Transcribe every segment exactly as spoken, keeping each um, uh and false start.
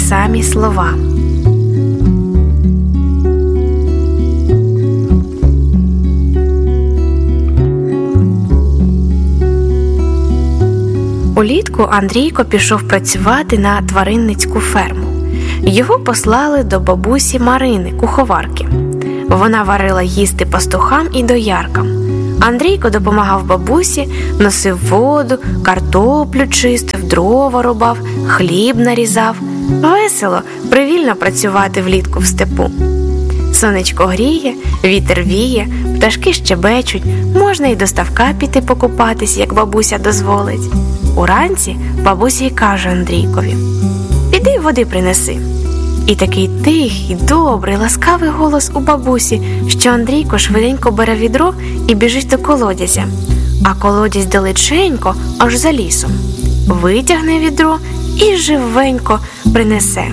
самі слова. Улітку Андрійко пішов працювати на тваринницьку ферму. Його послали до бабусі Марини, куховарки. Вона варила їсти пастухам і дояркам. Андрійко допомагав бабусі, носив воду, картоплю чистив, дрова рубав, хліб нарізав. Весело, привільно працювати влітку в степу. Сонечко гріє, вітер віє, пташки щебечуть, можна й до ставка піти покупатись, як бабуся дозволить. Уранці бабуся й каже Андрійкові: «Піди води принеси». І такий тихий, добрий, ласкавий голос у бабусі, що Андрійко швиденько бере відро і біжить до колодязя. А колодязь далеченько, аж за лісом. Витягне відро і живенько принесе.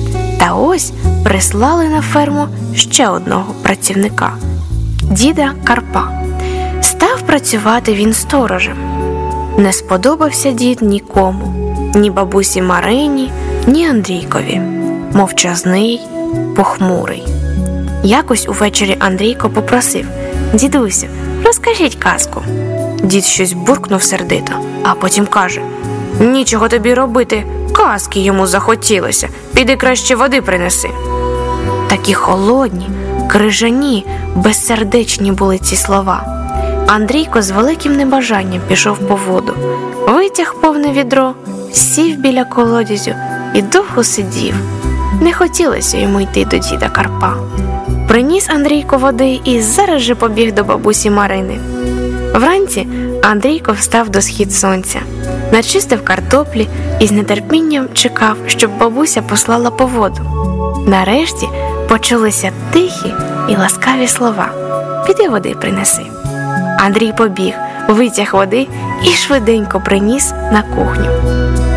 Та ось прислали на ферму ще одного працівника – діда Карпа. Став працювати він сторожем. Не сподобався дід нікому – ні бабусі Марині, ні Андрійкові. Мовчазний, похмурий. Якось увечері Андрійко попросив: «Дідусю, розкажіть казку». Дід щось буркнув сердито, а потім каже: «Нічого тобі робити, казки йому захотілося, піди краще води принеси». Такі холодні, крижані, безсердечні були ці слова. Андрійко з великим небажанням пішов по воду, витяг повне відро, сів біля колодязю і довго сидів. Не хотілося йому йти до діда Карпа. Приніс Андрійко води і зараз же побіг до бабусі Марини. Вранці Андрійко встав до схід сонця, начистив картоплі і з нетерпінням чекав, щоб бабуся послала по воду. Нарешті почулися тихі і ласкаві слова: «Піди води принеси». Андрій побіг, витяг води і швиденько приніс на кухню.